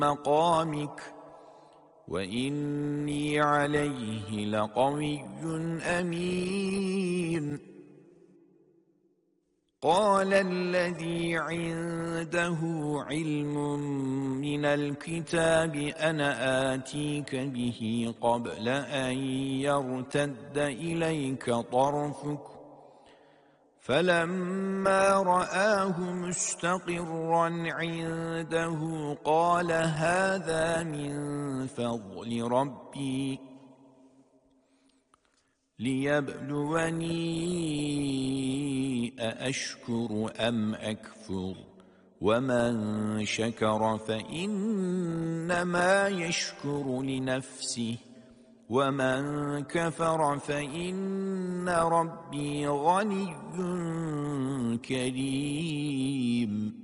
مقامك وإني عليه لقوي أمين. قال الذي عنده علم من الكتاب أنا آتيك به قبل أن يرتد إليك طرفك فلما رآه مستقرا عنده قال هذا من فضل ربي ليبلوني أأشكر أم أكفر ومن شكر فإنما يشكر لنفسه ومن كفر فإن ربي غني كريم.